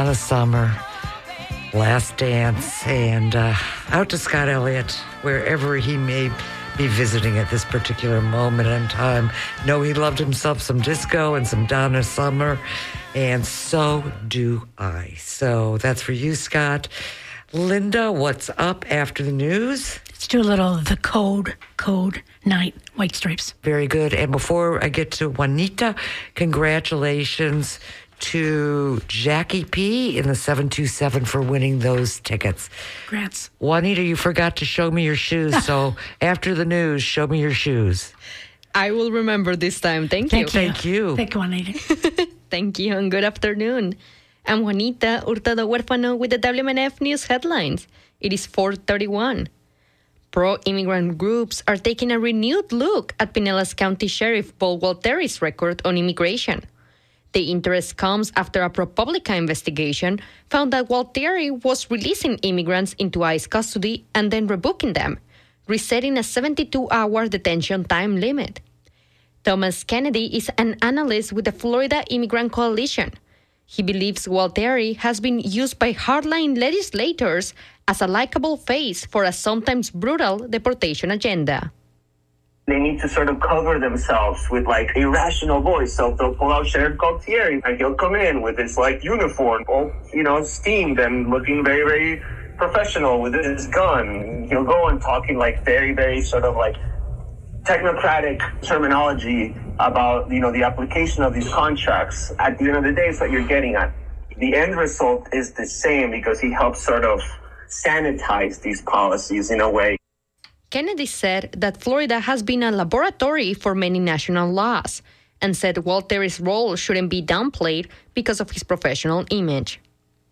Donna Summer, Last Dance, and out to Scott Elliott, wherever he may be visiting at this particular moment in time. Know he loved himself some disco and some Donna Summer, and so do I. So that's for you, Scott. Linda, what's up after the news? Let's do a little of the Code Night, White Stripes. Very good. And before I get to Juanita, congratulations to Jackie P. in the 727 for winning those tickets. Congrats. Juanita, you forgot to show me your shoes, so after the news, show me your shoes. I will remember this time. Thank you. Thank you. Thank you, Juanita. Thank you, and good afternoon. I'm Juanita Hurtado Huérfano with the WMNF News headlines. It is 4:31. Pro-immigrant groups are taking a renewed look at Pinellas County Sheriff Paul Gualtieri's record on immigration. The interest comes after a ProPublica investigation found that Gualtieri was releasing immigrants into ICE custody and then rebooking them, resetting a 72-hour detention time limit. Thomas Kennedy is an analyst with the Florida Immigrant Coalition. He believes Gualtieri has been used by hardline legislators as a likable face for a sometimes brutal deportation agenda. They need to sort of cover themselves with like a rational voice. So they'll pull out Sheriff Gualtieri and he'll come in with his like uniform, all, steamed and looking very, very professional with his gun. He'll go and talking like very, very sort of like technocratic terminology about, the application of these contracts. At the end of the day, it's what you're getting at. The end result is the same because he helps sort of sanitize these policies in a way. Kennedy said that Florida has been a laboratory for many national laws and said Gualtieri's role shouldn't be downplayed because of his professional image.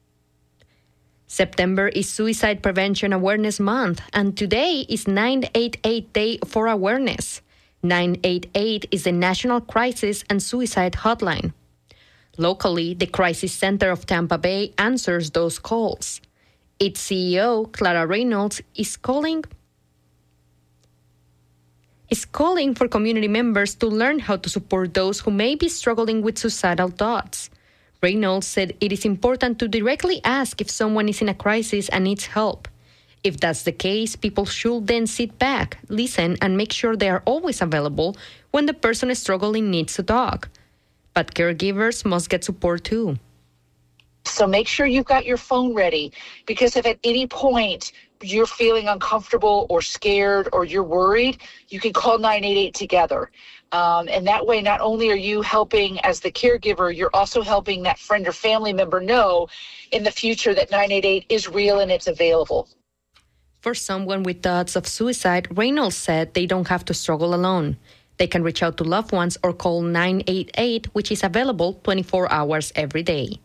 September is Suicide Prevention Awareness Month, and today is 988 Day for Awareness. 988 is the National Crisis and Suicide Hotline. Locally, the Crisis Center of Tampa Bay answers those calls. Its CEO, Clara Reynolds, is calling for community members to learn how to support those who may be struggling with suicidal thoughts. Reynolds said it is important to directly ask if someone is in a crisis and needs help. If that's the case, people should then sit back, listen, and make sure they are always available when the person struggling needs to talk. But caregivers must get support too. So make sure you've got your phone ready, because if at any point you're feeling uncomfortable or scared or you're worried, you can call 988 together. And that way, not only are you helping as the caregiver, you're also helping that friend or family member know in the future that 988 is real and it's available. For someone with thoughts of suicide, Reynolds said they don't have to struggle alone. They can reach out to loved ones or call 988, which is available 24 hours every day.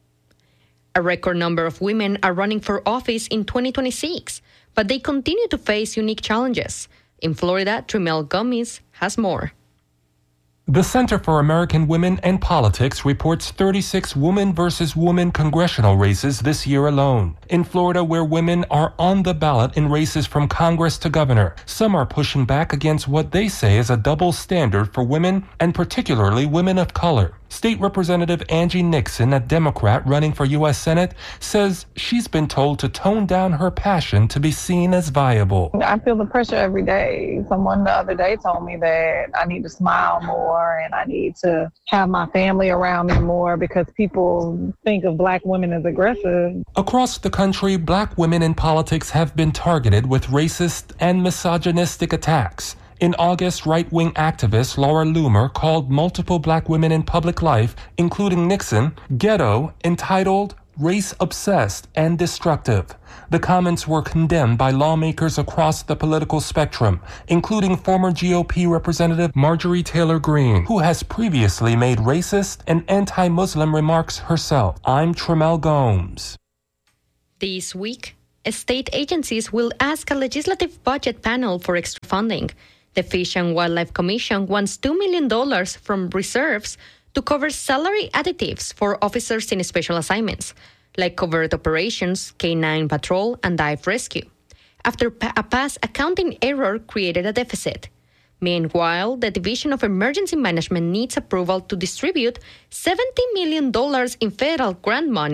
A record number of women are running for office in 2026, but they continue to face unique challenges. In Florida, Trimel Gomez has more. The Center for American Women and Politics reports 36 woman versus woman congressional races this year alone. In Florida, where women are on the ballot in races from Congress to governor, some are pushing back against what they say is a double standard for women, and particularly women of color. State Representative Angie Nixon, a Democrat running for U.S. Senate, says she's been told to tone down her passion to be seen as viable. I feel the pressure every day. Someone the other day told me that I need to smile more and I need to have my family around me more because people think of black women as aggressive. Across the country, black women in politics have been targeted with racist and misogynistic attacks. In August, right-wing activist Laura Loomer called multiple black women in public life, including Nixon, ghetto, entitled race-obsessed and destructive. The comments were condemned by lawmakers across the political spectrum, including former GOP Representative Marjorie Taylor Greene, who has previously made racist and anti-Muslim remarks herself. I'm Trimel Gomes. This week, state agencies will ask a legislative budget panel for extra funding. The Fish and Wildlife Commission wants $2 million from reserves to cover salary additives for officers in special assignments, like covert operations, K-9 patrol, and dive rescue, after a past accounting error created a deficit. Meanwhile, the Division of Emergency Management needs approval to distribute $70 million in federal grant money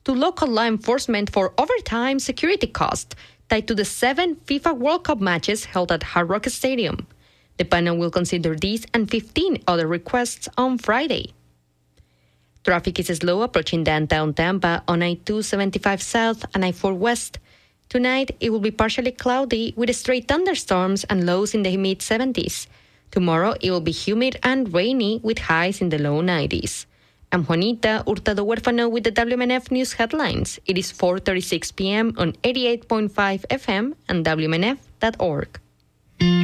to local law enforcement for overtime security costs tied to the 7 FIFA World Cup matches held at Hard Rock Stadium. The panel will consider these and 15 other requests on Friday. Traffic is slow approaching downtown Tampa on I-275 South and I-4 West. Tonight, it will be partially cloudy with stray thunderstorms and lows in the mid-70s. Tomorrow, it will be humid and rainy with highs in the low 90s. I'm Juanita Hurtado Huérfano with the WMNF News Headlines. It is 4:36 p.m. on 88.5 FM and WMNF.org.